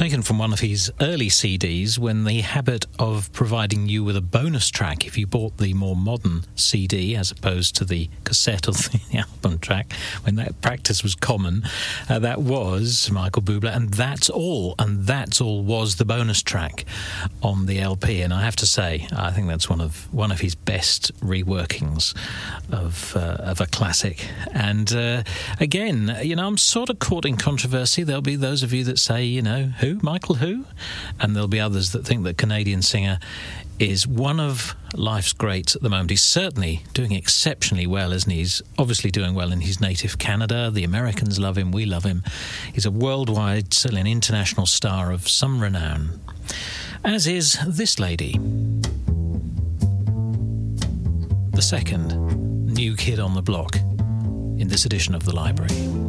taken from one of his early CDs when the habit of providing you with a bonus track if you bought the more modern CD as opposed to the cassette of the album track, when that practice was common, that was Michael Bublé, and That's All was the bonus track on the LP. And I have to say, I think that's one of his best reworkings of a classic. And again, I'm sort of caught in controversy. There'll be those of you that say, who? Michael who? And there'll be others that think that Canadian singer is one of life's greats at the moment. He's certainly doing exceptionally well, isn't he? He's obviously doing well in his native Canada. The Americans love him. We love him. He's a worldwide, certainly an international star of some renown. As is this lady. The second new kid on the block in this edition of The Library.